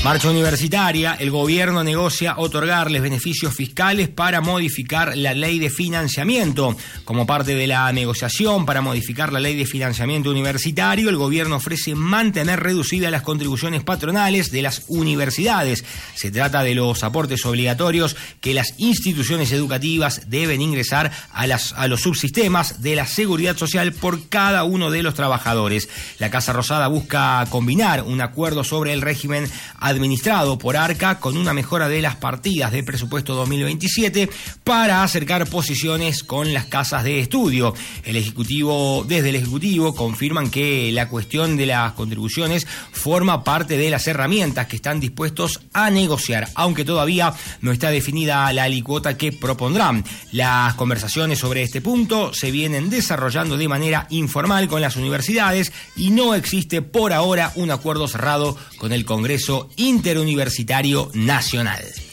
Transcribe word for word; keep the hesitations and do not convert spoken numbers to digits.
Marcha universitaria, el gobierno negocia otorgarles beneficios fiscales para modificar la ley de financiamiento. Como parte de la negociación para modificar la ley de financiamiento universitario, el gobierno ofrece mantener reducidas las contribuciones patronales de las universidades. Se trata de los aportes obligatorios que las instituciones educativas deben ingresar a, las, a los subsistemas de la seguridad social por cada uno de los trabajadores. La Casa Rosada busca combinar un acuerdo sobre el régimen administrado por ARCA con una mejora de las partidas del presupuesto dos mil veintisiete para acercar posiciones con las casas de estudio. El Ejecutivo, desde el Ejecutivo confirman que la cuestión de las contribuciones forma parte de las herramientas que están dispuestos a negociar, aunque todavía no está definida la alicuota que propondrán. Las conversaciones sobre este punto se vienen desarrollando de manera informal con las universidades y no existe por ahora un acuerdo cerrado con el Congreso Interuniversitario Nacional.